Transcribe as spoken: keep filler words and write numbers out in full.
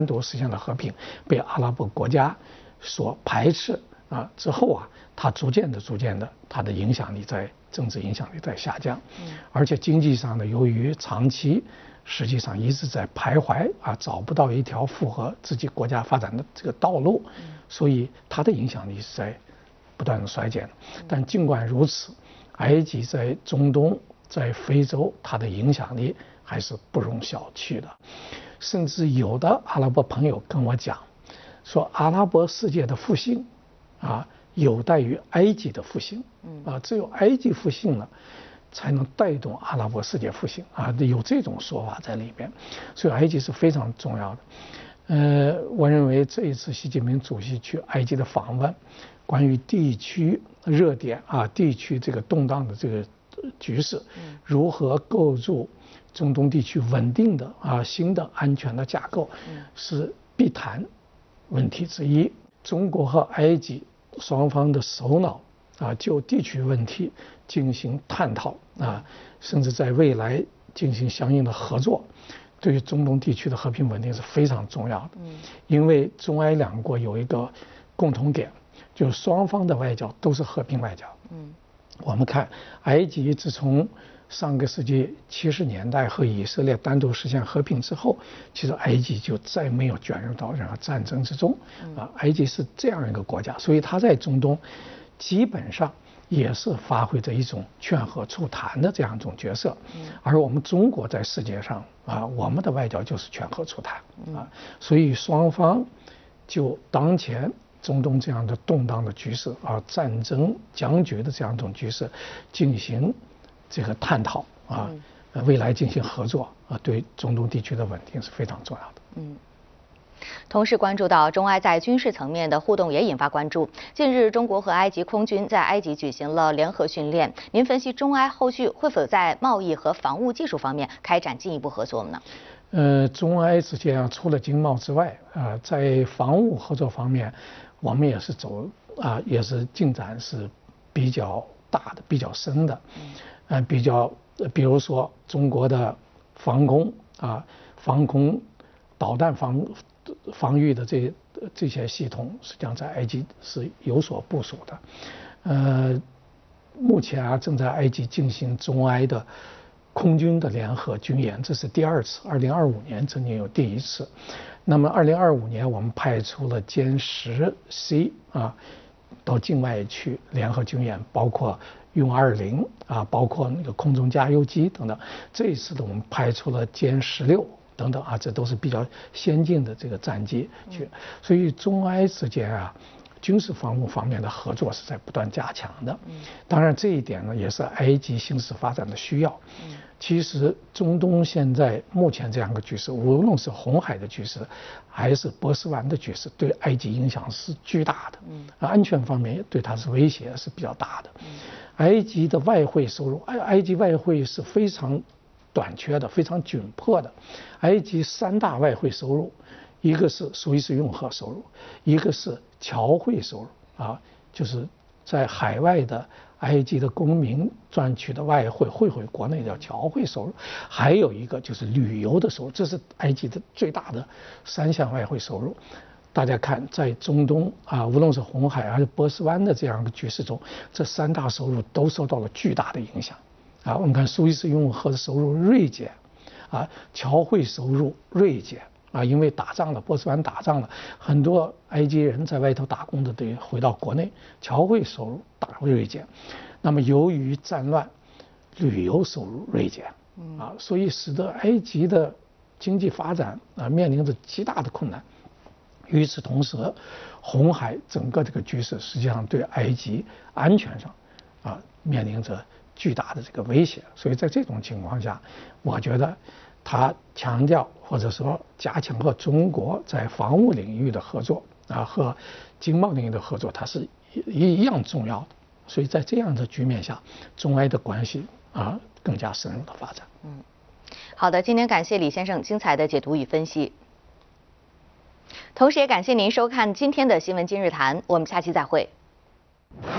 独实现了和平，被阿拉伯国家所排斥啊之后啊，它逐渐的、逐渐的，它的影响力在政治影响力在下降，嗯，而且经济上呢，由于长期实际上一直在徘徊啊，找不到一条符合自己国家发展的这个道路，嗯，所以它的影响力是在不断的衰减。但尽管如此，埃及在中东、在非洲，它的影响力还是不容小觑的。甚至有的阿拉伯朋友跟我讲，说阿拉伯世界的复兴啊，有待于埃及的复兴，啊，只有埃及复兴了，才能带动阿拉伯世界复兴啊，有这种说法在里边。所以埃及是非常重要的。呃，我认为这一次习近平主席去埃及的访问，关于地区热点啊，地区这个动荡的这个局势，如何构筑中东地区稳定的啊新的安全的架构，是必谈问题之一。中国和埃及双方的首脑啊，就地区问题进行探讨啊，甚至在未来进行相应的合作，对于中东地区的和平稳定是非常重要的。因为中埃两国有一个共同点，就是双方的外交都是和平外交。嗯，我们看埃及自从上个世纪七十年代和以色列单独实现和平之后，其实埃及就再没有卷入到任何战争之中。啊，埃及是这样一个国家，所以它在中东基本上也是发挥着一种劝和促谈的这样一种角色。而我们中国在世界上啊，我们的外交就是劝和促谈啊，所以双方就当前中东这样的动荡的局势啊，战争僵局的这样一种局势进行这个探讨啊，未来进行合作啊，对中东地区的稳定是非常重要的。 嗯。同时关注到中埃在军事层面的互动也引发关注。近日，中国和埃及空军在埃及举行了联合训练。您分析中埃后续会否在贸易和防务技术方面开展进一步合作呢？ 呃，中埃之间啊，除了经贸之外啊，在防务合作方面，我们也是走啊，也是进展是比较大的、比较深的。呃，比较，比如说中国的防空啊，防空导弹防防御的这这些系统，实际上在埃及是有所部署的。呃，目前啊，正在埃及进行中埃的空军的联合军演，这是第二次。二零二五年曾经有第一次。那么二零二五年我们派出了歼十 C 啊，到境外去联合军演，包括用二零啊，包括那个空中加油机等等。这一次呢，我们派出了歼十六等等啊，这都是比较先进的这个战机去。所以中埃之间啊，军事防务方面的合作是在不断加强的。当然这一点呢，也是埃及形势发展的需要。其实中东现在目前这样一个局势，无论是红海的局势，还是波斯湾的局势，对埃及影响是巨大的。安全方面对它是威胁是比较大的。埃及的外汇收入，埃埃及外汇是非常短缺的，非常紧迫的。埃及三大外汇收入，一个是苏伊士运河收入，一个是侨汇收入啊，就是在海外的埃及的公民赚取的外汇汇回国内叫侨汇收入，还有一个就是旅游的收入，这是埃及的最大的三项外汇收入。大家看，在中东啊，无论是红海还是波斯湾的这样一个局势中，这三大收入都受到了巨大的影响。啊，我们看苏伊士运河的收入锐减，啊，侨汇收入锐减，啊，因为打仗了，波斯湾打仗了，很多埃及人在外头打工的得回到国内，侨汇收入大锐减。那么由于战乱，旅游收入锐减，啊，所以使得埃及的经济发展啊面临着极大的困难。与此同时，红海整个这个局势实际上对埃及安全上啊面临着巨大的这个威胁。所以在这种情况下，我觉得他强调或者说加强和中国在防务领域的合作啊和经贸领域的合作，它是一一样重要的。所以在这样的局面下，中埃的关系啊更加深入的发展。 嗯，好的，今天感谢李先生精彩的解读与分析。同时也感谢您收看今天的新闻今日谈，我们下期再会。